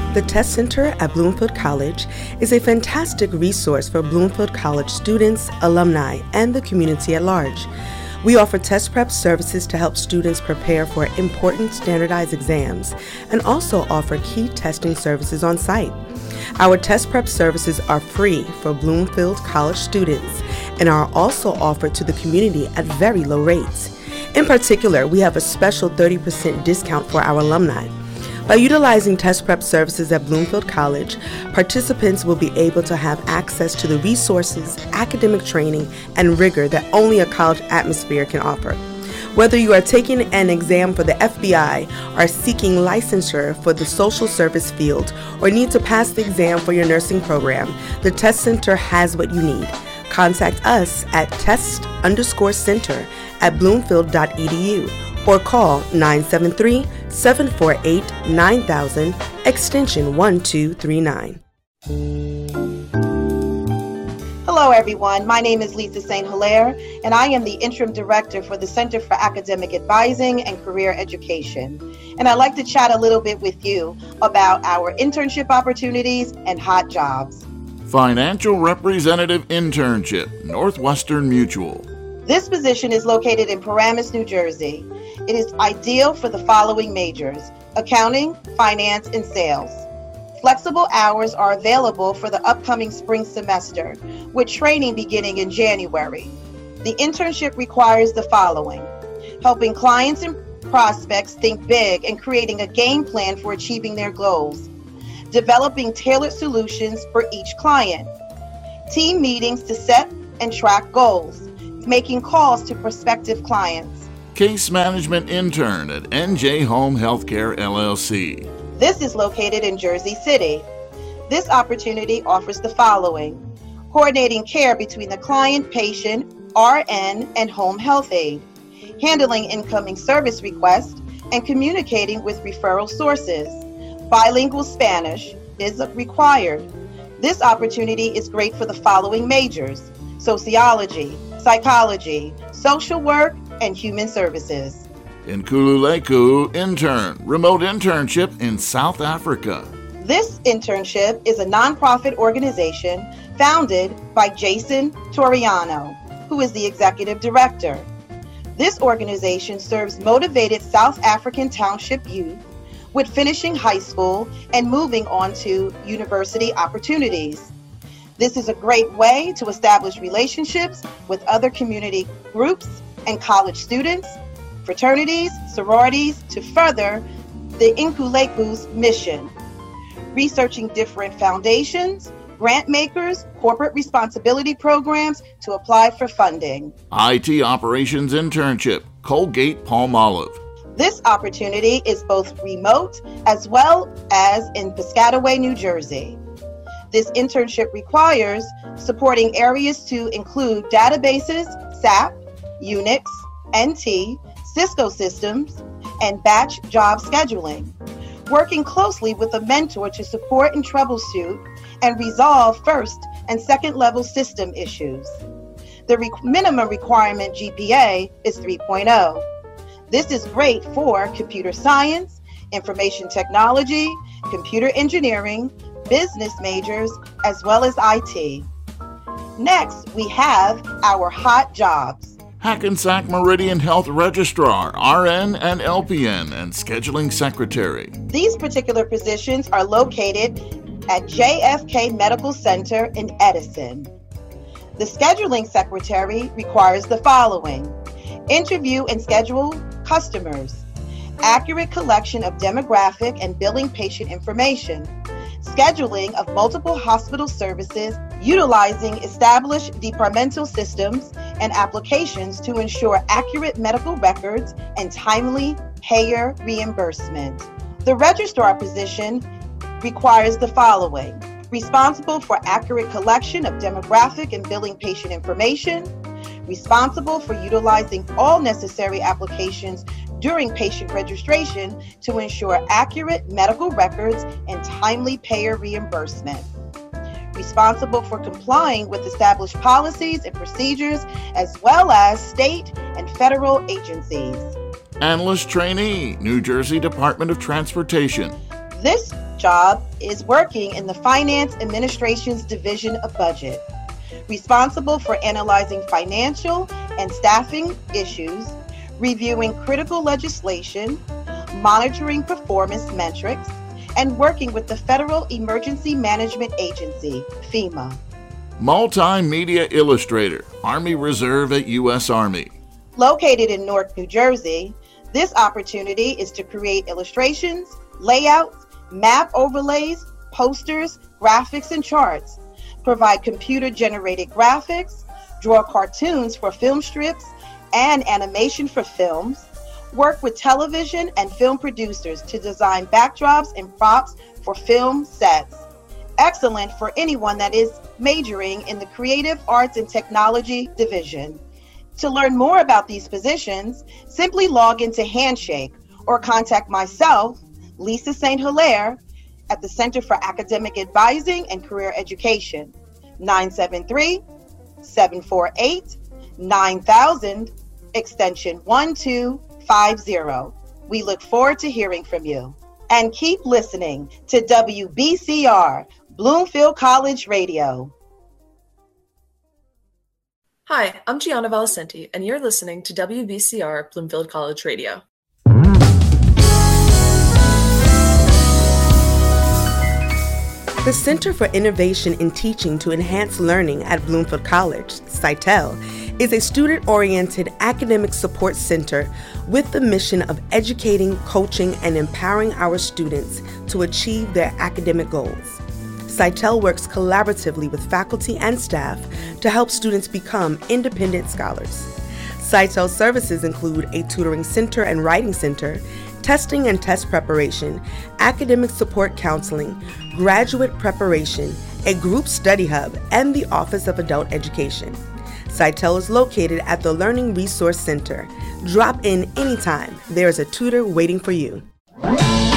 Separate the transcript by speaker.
Speaker 1: The Test Center at Bloomfield College is a fantastic resource for Bloomfield College students, alumni, and the community at large. We offer test prep services to help students prepare for important standardized exams and also offer key testing services on site. Our test prep services are free for Bloomfield College students and are also offered to the community at very low rates. In particular, we have a special 30% discount for our alumni. By utilizing test prep services at Bloomfield College, participants will be able to have access to the resources, academic training, and rigor that only a college atmosphere can offer. Whether you are taking an exam for the FBI, are seeking licensure for the social service field, or need to pass the exam for your nursing program, the Test Center has what you need. Contact us at test_center@bloomfield.edu or call 973-748-9000, extension 1239.
Speaker 2: Hello everyone, my name is Lisa St. Hilaire and I am the Interim Director for the Center for Academic Advising and Career Education. And I'd like to chat a little bit with you about our internship opportunities and hot jobs.
Speaker 3: Financial Representative Internship, Northwestern Mutual.
Speaker 2: This position is located in Paramus, New Jersey. It is ideal for the following majors: accounting, finance, and sales. Flexible hours are available for the upcoming spring semester, with training beginning in January. The internship requires the following: helping clients and prospects think big and creating a game plan for achieving their goals, developing tailored solutions for each client, team meetings to set and track goals, making calls to prospective clients.
Speaker 3: Case Management Intern at NJ Home Healthcare LLC.
Speaker 2: This is located in Jersey City. This opportunity offers the following: coordinating care between the client, patient, RN, and home health aide, handling incoming service requests, and communicating with referral sources. Bilingual Spanish is required. This opportunity is great for the following majors: sociology, psychology, social work, and human services.
Speaker 3: Nkululeko Intern, remote internship in South Africa.
Speaker 2: This internship is a nonprofit organization founded by Jason Toriano, who is the executive director. This organization serves motivated South African township youth with finishing high school and moving on to university opportunities. This is a great way to establish relationships with other community groups and college students, fraternities, sororities to further the Nkululeku's mission. Researching different foundations, grant makers, corporate responsibility programs to apply for funding.
Speaker 3: IT Operations Internship, Colgate-Palmolive.
Speaker 2: This opportunity is both remote as well as in Piscataway, New Jersey. This internship requires supporting areas to include databases, SAP, Unix, NT, Cisco systems, and batch job scheduling. Working closely with a mentor to support and troubleshoot and resolve first and second level system issues. The minimum requirement GPA is 3.0. This is great for computer science, information technology, computer engineering, business majors, as well as IT. Next, we have our hot jobs.
Speaker 3: Hackensack Meridian Health Registrar, RN and LPN, and Scheduling Secretary.
Speaker 2: These particular positions are located at JFK Medical Center in Edison. The Scheduling Secretary requires the following: interview and schedule customers, accurate collection of demographic and billing patient information, scheduling of multiple hospital services utilizing established departmental systems and applications to ensure accurate medical records and timely payer reimbursement. The registrar position requires the following: responsible for accurate collection of demographic and billing patient information, responsible for utilizing all necessary applications during patient registration to ensure accurate medical records and timely payer reimbursement, responsible for complying with established policies and procedures as well as state and federal agencies.
Speaker 3: Analyst Trainee, New Jersey Department of Transportation.
Speaker 2: This job is working in the Finance Administration's Division of Budget, responsible for analyzing financial and staffing issues, reviewing critical legislation, monitoring performance metrics, and working with the Federal Emergency Management Agency, FEMA.
Speaker 3: Multimedia illustrator, Army Reserve at U.S. Army.
Speaker 2: Located in Newark, New Jersey, this opportunity is to create illustrations, layouts, map overlays, posters, graphics, and charts, provide computer-generated graphics, draw cartoons for film strips and animation for films, work with television and film producers to design backdrops and props for film sets. Excellent for anyone that is majoring in the Creative Arts and Technology Division. To learn more about these positions, simply log into Handshake or contact myself, Lisa St. Hilaire, at the Center for Academic Advising and Career Education, 973-748-9000, extension 1250. We look forward to hearing from you. And keep listening to WBCR, Bloomfield College Radio.
Speaker 4: Hi, I'm Gianna Valicenti, and you're listening to WBCR Bloomfield College Radio.
Speaker 1: The Center for Innovation in Teaching to Enhance Learning at Bloomfield College, CITEL, is a student-oriented academic support center with the mission of educating, coaching, and empowering our students to achieve their academic goals. CITEL works collaboratively with faculty and staff to help students become independent scholars. CITEL services include a tutoring center and writing center, testing and test preparation, academic support counseling, graduate preparation, a group study hub, and the Office of Adult Education. CITEL is located at the Learning Resource Center. Drop in anytime. There is a tutor waiting for you.